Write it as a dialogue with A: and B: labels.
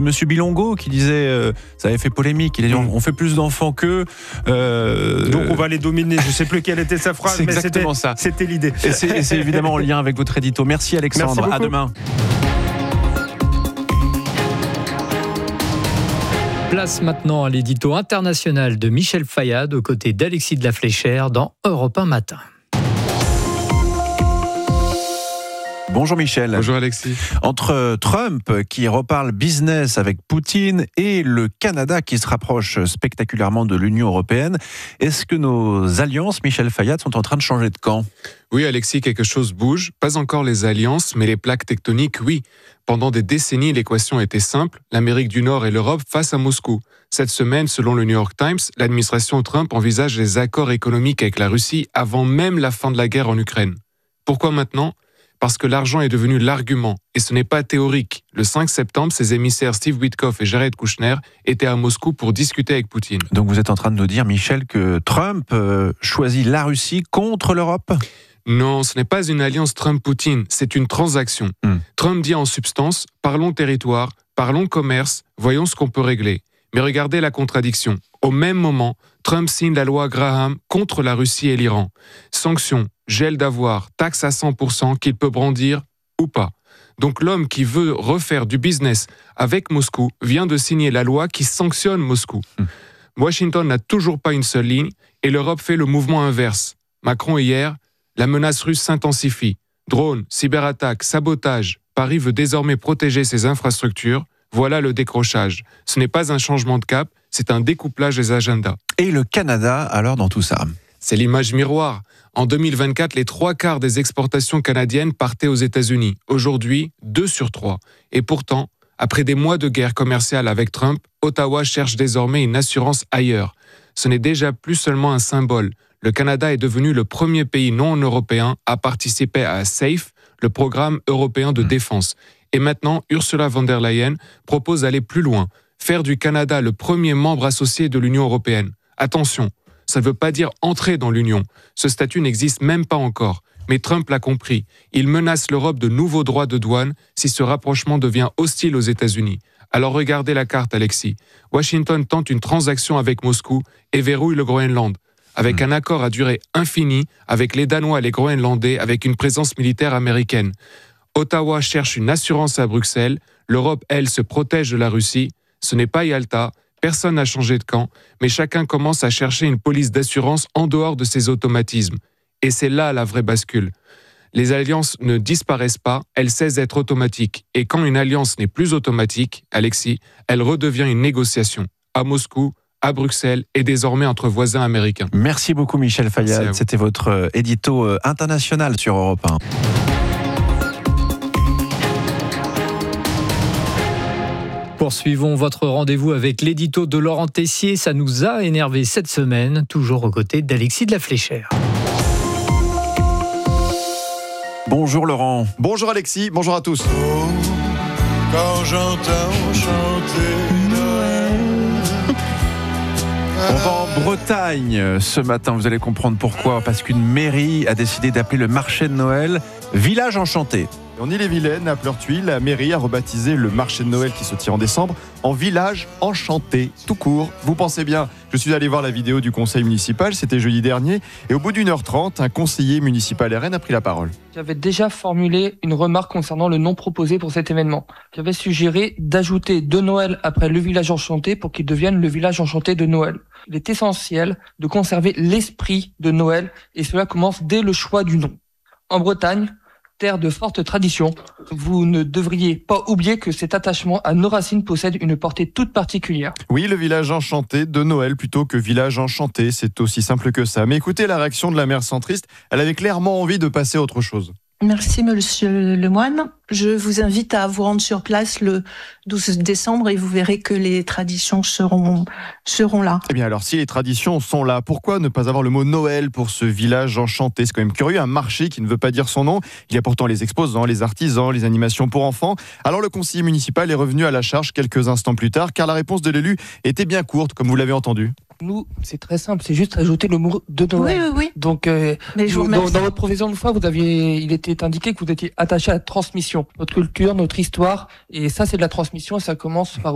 A: monsieur Bilongo qui disait, ça avait fait polémique, il a dit on fait plus d'enfants qu'eux.
B: Donc on va les dominer. Je ne sais plus quelle était sa phrase, mais c'était l'idée.
A: Et c'est évidemment en lien avec votre édito. Merci Alexandre,
B: Merci
A: à demain.
C: Place maintenant à l'édito international de Michel Fayad aux côtés d'Alexis de la Fléchère dans Europe 1 Matin.
A: Bonjour Michel.
D: Bonjour Alexis.
A: Entre Trump qui reparle business avec Poutine et le Canada qui se rapproche spectaculairement de l'Union européenne, est-ce que nos alliances, Michel Fayad, sont en train de changer de camp ?
D: Oui Alexis, quelque chose bouge. Pas encore les alliances, mais les plaques tectoniques, oui. Pendant des décennies, l'équation était simple, l'Amérique du Nord et l'Europe face à Moscou. Cette semaine, selon le New York Times, l'administration Trump envisage des accords économiques avec la Russie avant même la fin de la guerre en Ukraine. Pourquoi maintenant ? Parce que l'argent est devenu l'argument, et ce n'est pas théorique. Le 5 septembre, ses émissaires Steve Witkoff et Jared Kushner étaient à Moscou pour discuter avec Poutine.
A: Donc vous êtes en train de nous dire, Michel, que Trump choisit la Russie contre l'Europe ?
D: Non, ce n'est pas une alliance Trump-Poutine, c'est une transaction. Trump dit en substance, parlons territoire, parlons commerce, voyons ce qu'on peut régler. Mais regardez la contradiction. Au même moment, Trump signe la loi Graham contre la Russie et l'Iran. Sanctions, gel d'avoirs, taxes à 100% qu'il peut brandir ou pas. Donc l'homme qui veut refaire du business avec Moscou vient de signer la loi qui sanctionne Moscou. Washington n'a toujours pas une seule ligne et l'Europe fait le mouvement inverse. Macron hier, la menace russe s'intensifie. Drones, cyberattaques, sabotage. Paris veut désormais protéger ses infrastructures. Voilà le décrochage. Ce n'est pas un changement de cap, c'est un découplage des agendas.
A: Et le Canada, alors, dans tout ça ?
D: C'est l'image miroir. En 2024, les 3/4 des exportations canadiennes partaient aux États-Unis. Aujourd'hui, 2 sur 3. Et pourtant, après des mois de guerre commerciale avec Trump, Ottawa cherche désormais une assurance ailleurs. Ce n'est déjà plus seulement un symbole. Le Canada est devenu le premier pays non européen à participer à SAFE, le programme européen de défense. Et maintenant, Ursula von der Leyen propose d'aller plus loin, faire du Canada le premier membre associé de l'Union européenne. Attention, ça ne veut pas dire entrer dans l'Union. Ce statut n'existe même pas encore. Mais Trump l'a compris. Il menace l'Europe de nouveaux droits de douane si ce rapprochement devient hostile aux États-Unis. Alors regardez la carte, Alexis. Washington tente une transaction avec Moscou et verrouille le Groenland. Avec un accord à durée infinie, avec les Danois et les Groenlandais, avec une présence militaire américaine. Ottawa cherche une assurance à Bruxelles. L'Europe, elle, se protège de la Russie. Ce n'est pas Yalta. Personne n'a changé de camp. Mais chacun commence à chercher une police d'assurance en dehors de ces automatismes. Et c'est là la vraie bascule. Les alliances ne disparaissent pas, elles cessent d'être automatiques. Et quand une alliance n'est plus automatique, Alexis, elle redevient une négociation. À Moscou, à Bruxelles et désormais entre voisins américains.
A: Merci beaucoup Michel Fayad. C'était votre édito international sur Europe 1.
C: Poursuivons votre rendez-vous avec l'édito de Laurent Tessier. Ça nous a énervé cette semaine, toujours aux côtés d'Alexis de la Fléchère.
A: Bonjour Laurent.
E: Bonjour Alexis, bonjour à tous.
F: Quand j'entends chanter Noël.
A: On va en Bretagne ce matin, vous allez comprendre pourquoi. Parce qu'une mairie a décidé d'appeler le marché de Noël Village Enchanté.
E: En Ille-et-Vilaine, à Pleurtuis, la mairie a rebaptisé le marché de Noël qui se tient en décembre en Village Enchanté, tout court. Vous pensez bien, je suis allé voir la vidéo du conseil municipal, c'était jeudi dernier, et au bout d'1h30, un conseiller municipal RN a pris la parole.
G: J'avais déjà formulé une remarque concernant le nom proposé pour cet événement. J'avais suggéré d'ajouter de Noël après le Village Enchanté pour qu'il devienne le Village Enchanté de Noël. Il est essentiel de conserver l'esprit de Noël, et cela commence dès le choix du nom. En Bretagne, terre de forte tradition, vous ne devriez pas oublier que cet attachement à nos racines possède une portée toute particulière.
E: Oui, le Village Enchanté de Noël plutôt que Village Enchanté, c'est aussi simple que ça. Mais écoutez la réaction de la maire centriste, elle avait clairement envie de passer à autre chose.
H: Merci Monsieur Lemoine. Je vous invite à vous rendre sur place le 12 décembre et vous verrez que les traditions seront là.
E: Eh bien alors, si les traditions sont là, pourquoi ne pas avoir le mot Noël pour ce village enchanté ? C'est quand même curieux, un marché qui ne veut pas dire son nom. Il y a pourtant les exposants, les artisans, les animations pour enfants. Alors le conseiller municipal est revenu à la charge quelques instants plus tard, car la réponse de l'élu était bien courte, comme vous l'avez entendu.
G: Nous, c'est très simple, c'est juste ajouter le mot de Noël.
H: Oui.
G: Donc, dans votre profession, une fois, il était indiqué que vous étiez attaché à la transmission, notre culture, notre histoire, et ça, c'est de la transmission, et ça commence par